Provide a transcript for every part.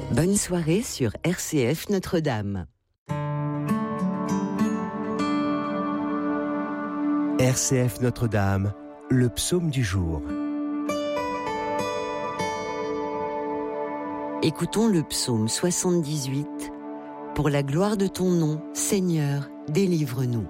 Bonne soirée sur RCF Notre-Dame. RCF Notre-Dame, le psaume du jour. Écoutons le psaume 78. Pour la gloire de ton nom, Seigneur, délivre-nous.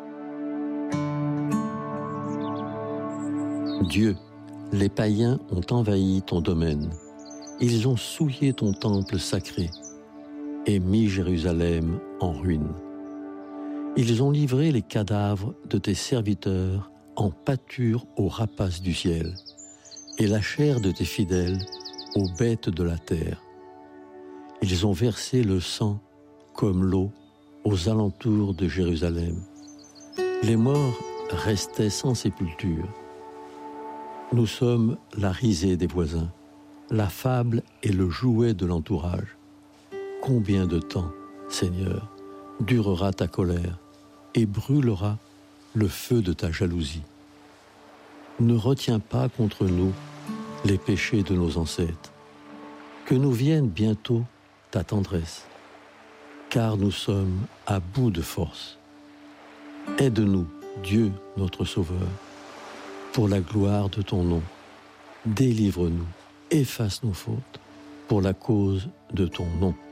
Dieu, les païens ont envahi ton domaine. Ils ont souillé ton temple sacré et mis Jérusalem en ruine. Ils ont livré les cadavres de tes serviteurs en pâture aux rapaces du ciel et la chair de tes fidèles aux bêtes de la terre. Ils ont versé le sang comme l'eau aux alentours de Jérusalem. Les morts restaient sans sépulture. Nous sommes la risée des voisins, la fable et le jouet de l'entourage. Combien de temps, Seigneur, durera ta colère et brûlera le feu de ta jalousie? Ne retiens pas contre nous les péchés de nos ancêtres. Que nous vienne bientôt ta tendresse, car nous sommes à bout de force. Aide-nous, Dieu notre Sauveur, pour la gloire de ton nom. Délivre-nous, efface nos fautes, pour la cause de ton nom.